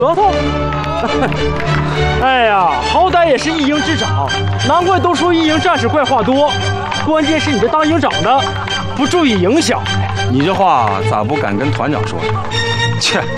舌头。哎呀，好歹也是一营之长，难怪都说一营战士怪话多。关键是你这当营长的不注意影响。 你这话咋不敢跟团长说呢？ 切，